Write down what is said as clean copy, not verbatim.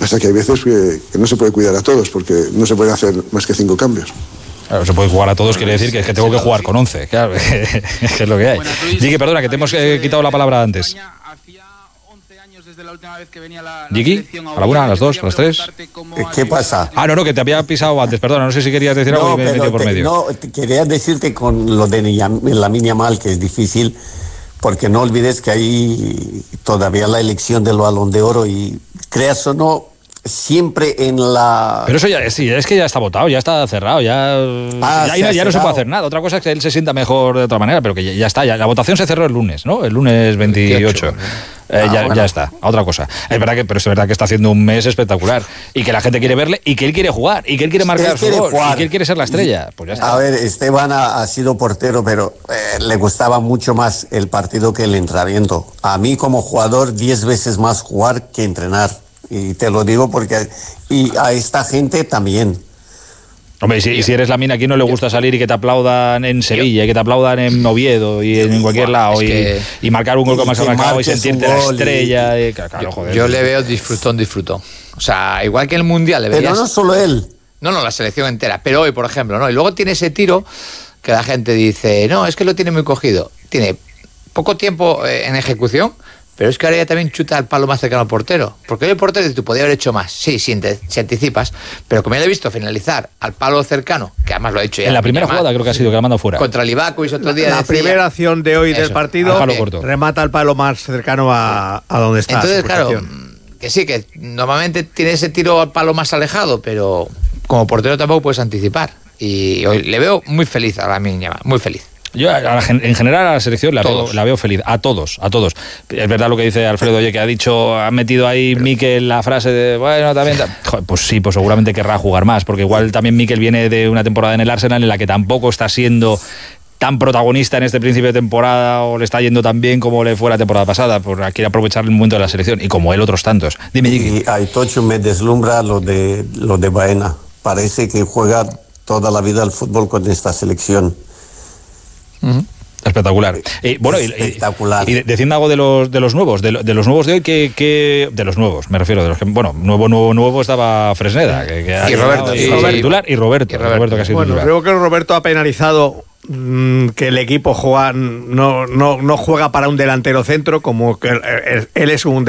pasa es que hay veces que no se puede cuidar a todos, porque no se pueden hacer más que 5 cambios. Claro, se puede jugar a todos, quiere decir que tengo que jugar con 11, claro, que es lo que hay. Jiqui, perdona, que te hemos quitado la palabra antes. Jiqui, ¿a la 1, a las 2, a las 3? ¿Qué pasa? No, que te había pisado antes, perdona, no sé si querías decir algo y me he metido por medio. No, quería decirte con lo de Lamine Yamal, que es difícil, porque no olvides que hay todavía la elección del Balón de Oro y creas o no, siempre en la... Pero eso ya, sí, es que ya está votado, ya está cerrado, ya no se puede hacer nada. Otra cosa es que él se sienta mejor de otra manera, pero que ya está, la votación se cerró el lunes, ¿no? El lunes 28. Ya está, a otra cosa. Pero es verdad que está haciendo un mes espectacular y que la gente quiere verle y que él quiere jugar y que él quiere marcar su gol y que él quiere ser la estrella. Pues ya está. A ver, Esteban ha sido portero, pero le gustaba mucho más el partido que el entrenamiento. A mí como jugador 10 veces más jugar que entrenar. Y te lo digo porque... Y a esta gente también. Hombre, si eres Lamine, aquí no le gusta salir y que te aplaudan en Sevilla, y que te aplaudan en Oviedo y en cualquier lado, y marcar un gol como has marcado y sentirte la estrella. Claro, joder, yo le veo disfrutón. O sea, igual que en el Mundial le veías... Pero no solo él. No, la selección entera. Pero hoy, por ejemplo, ¿no? Y luego tiene ese tiro que la gente dice, no, es que lo tiene muy cogido. Tiene poco tiempo en ejecución, pero es que ahora ya también chuta al palo más cercano al portero. Porque hoy el portero tú podía haber hecho más. Sí, si anticipas. Pero como ya le he visto finalizar al palo cercano, que además lo ha hecho ya. En la primera jugada creo que ha sido que la mandó fuera. Contra el Livakovic otro día. La primera acción de hoy del partido remata al palo más cercano a donde está. Entonces, claro, que sí, que normalmente tiene ese tiro al palo más alejado, pero como portero tampoco puedes anticipar. Y hoy le veo muy feliz a Lamine Yamal, muy feliz. Yo en general a la selección la veo feliz, a todos. Es verdad lo que dice Alfredo, oye, que ha metido ahí Mikel la frase de, bueno, también... Joder, pues sí, pues seguramente querrá jugar más, porque igual también Mikel viene de una temporada en el Arsenal en la que tampoco está siendo tan protagonista en este principio de temporada o le está yendo tan bien como le fue la temporada pasada, porque quiere aprovechar el momento de la selección y como él otros tantos. Dime, Jiqui. Y a Itochu me deslumbra lo de Baena. Parece que juega toda la vida al fútbol con esta selección. Espectacular. Espectacular. Y diciendo algo de los nuevos, de los nuevos de hoy, de los nuevos, me refiero, de los que, nuevo estaba Fresneda, y Roberto, titular, y Roberto que ha sido titular. Creo que Roberto ha penalizado que el equipo no juega para un delantero centro, como que él es un